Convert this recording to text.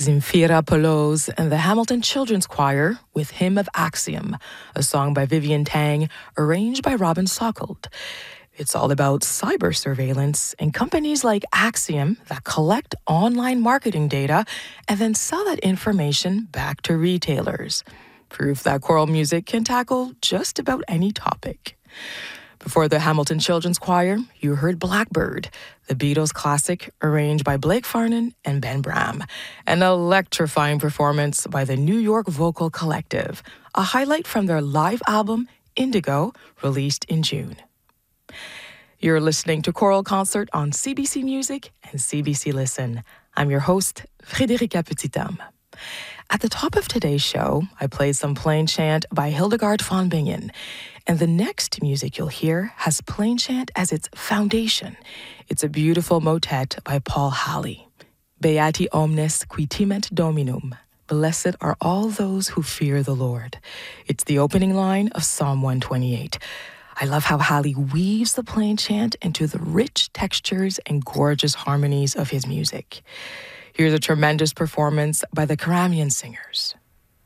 Zemfira Pelouse and the Hamilton Children's Choir with Hymn of Axiom, a song by Vivian Tang, arranged by Robin Sockold. It's all about cyber surveillance and companies like Axiom that collect online marketing data and then sell that information back to retailers. Proof that choral music can tackle just about any topic. Before the Hamilton Children's Choir, you heard Blackbird, the Beatles classic arranged by Blake Farnan and Ben Bram, an electrifying performance by the New York Vocal Collective, a highlight from their live album Indigo, released in June. You're listening to Choral Concert on CBC Music and CBC Listen. I'm your host, Frédérica Petithomme. At the top of today's show, I played some plain chant by Hildegard von Bingen, and the next music you'll hear has plain chant as its foundation. It's a beautiful motet by Paul Halley. Beati omnes qui timent Dominum. Blessed are all those who fear the Lord. It's the opening line of Psalm 128. I love how Halley weaves the plain chant into the rich textures and gorgeous harmonies of his music. Here's a tremendous performance by the Karamian Singers.